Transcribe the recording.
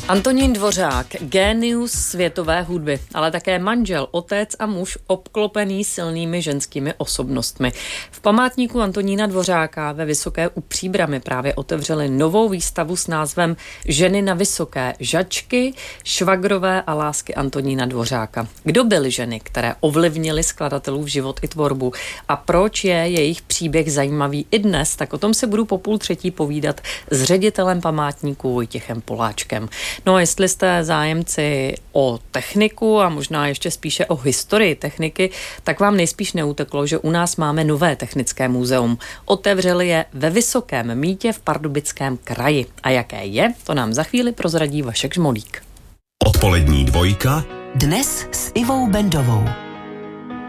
Antonín Dvořák, génius světové hudby, ale také manžel, otec a muž obklopený silnými ženskými osobnostmi. V památníku Antonína Dvořáka ve Vysoké u Příbrami právě otevřeli novou výstavu s názvem Ženy na Vysoké, žačky, švagrové a lásky Antonína Dvořáka. Kdo byly ženy, které ovlivnily skladatelův život i tvorbu a proč je jejich příběh zajímavý i dnes, tak o tom se budu po 2:30 povídat s ředitelem památníku Vojtěchem Poláčkem. No a jestli jste zájemci o techniku a možná ještě spíše o historii techniky, tak vám nejspíš neuteklo, že u nás máme nové technické muzeum. Otevřeli je ve Vysokém Mýtě v Pardubickém kraji. A jaké je, to nám za chvíli prozradí Vašek Žmolík. Odpolední dvojka. Dnes s Ivou Bendovou.